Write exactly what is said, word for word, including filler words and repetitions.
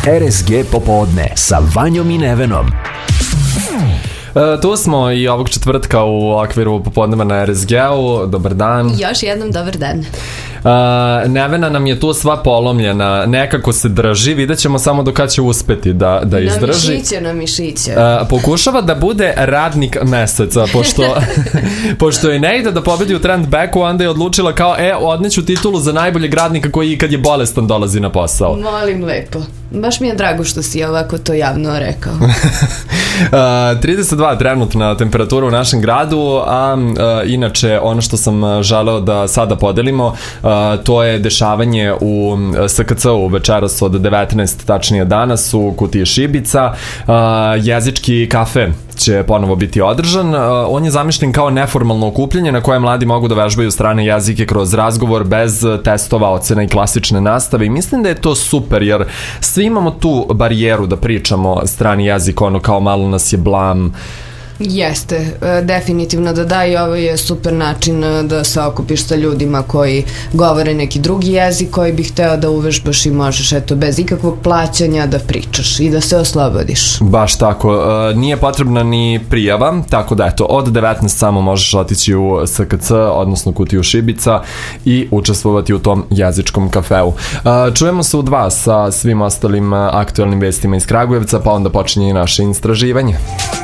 R S G popodne sa Vanjom i Nevenom. E, tu smo i ovog četvrtka u okviru popodneva na R S G-u. Dobar dan. Još jednom dobar dan. Uh, Nevena nam je tu sva polomljena, nekako se drži, vidjet ćemo samo do kada će uspeti da, da izdrži. Na mišiće, na mišiće. Uh, pokušava da bude radnik meseca, pošto, pošto je ne ide da pobedi u trendbacku, onda je odlučila kao, e, odneću titulu za najboljeg radnika koji kad je bolestan dolazi na posao. Molim lepo. Baš mi je drago što si ovako to javno rekao. uh, trideset dva trenutna temperatura u našem gradu, a uh, inače ono što sam želeo da sada podelimo, uh, to je dešavanje u S K C-u večeras od devetnaest, tačnije danas u kutiji Šibica. Uh, jezički kafe će ponovo biti održan. Uh, on je zamišljen kao neformalno okupljanje na koje mladi mogu da vežbaju strane jezike kroz razgovor bez testova, ocena i klasične nastave i mislim da je to super jer svi imamo tu barijeru da pričamo strani jezik, ono kao malo nas je blam. Jeste, definitivno da da i ovo je super način da se okupiš sa ljudima koji govore neki drugi jezik koji bi hteo da uvežbaš i možeš eto bez ikakvog plaćanja da pričaš i da se oslobodiš. Baš tako, nije potrebna ni prijava, tako da eto od devetnaest samo možeš otići u S K C, odnosno kutiju Šibica i učestvovati u tom jezičkom kafeu. Čujemo se u dva sa svim ostalim aktuelnim vestima iz Kragujevca, pa onda počinje i naše istraživanje.